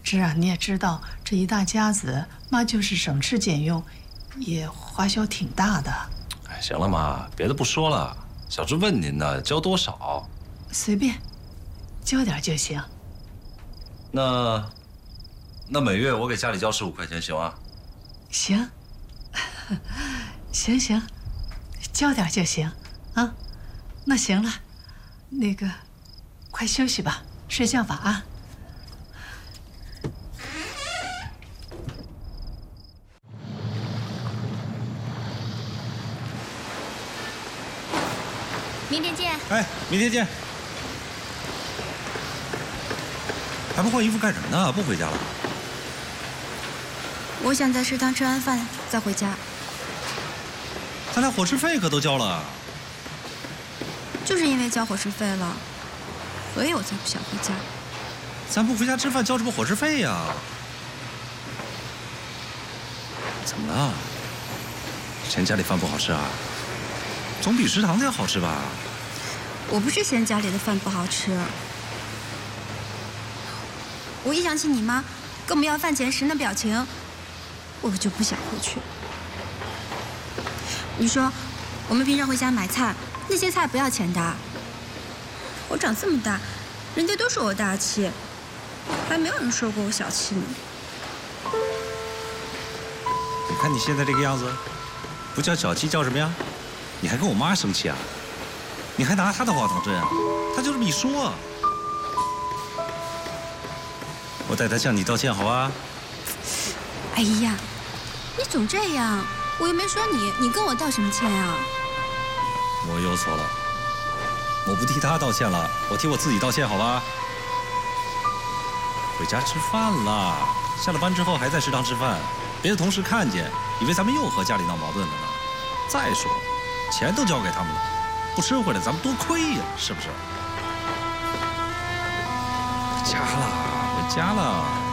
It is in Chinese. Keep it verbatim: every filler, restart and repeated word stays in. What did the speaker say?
芝啊，你也知道，这一大家子，妈就是省吃俭用，也花销挺大的。 哎，行了妈，别的不说了，小芝问您呢，交多少？ 随便，交点就行。 那，那每月我给家里交十五块钱，行吗？ 行，行行，交点就行，啊，那行了，那个，快休息吧，睡觉吧啊。 明天见。 哎，明天见。还不换衣服干什么呢？不回家了？ 我想在食堂吃完饭再回家。 咱俩伙食费可都交了。 就是因为交伙食费了，所以我才不想回家。 咱不回家吃饭，交什么伙食费呀？怎么了？嫌家里饭不好吃啊？总比食堂的要好吃吧？ 我不是嫌家里的饭不好吃，我一想起你妈跟我们要饭钱时那表情，我就不想回去。你说，我们平常回家买菜，那些菜不要钱的。我长这么大，人家都说我大气，还没有人说过我小气呢。 你看你现在这个样子，不叫小气叫什么呀？你还跟我妈生气啊？你还拿她的话当真啊？她就这么一说，我代她向你道歉，好吧？ 哎呀，你总这样，我又没说你，你跟我道什么歉啊？ 我有错了，我不替她道歉了，我替我自己道歉，好吧？回家吃饭了，下了班之后还在食堂吃饭，别的同事看见，以为咱们又和家里闹矛盾了呢。再说，钱都交给他们了，不吃回来咱们多亏呀，是不是？回家了，回家了。